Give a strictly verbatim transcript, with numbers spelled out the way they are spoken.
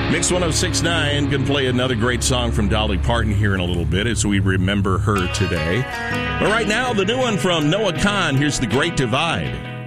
Mix one oh six point nine can play another great song from Dolly Parton here in a little bit as we remember her today. But right now, the new one from Noah Kahan. Here's The Great Divide.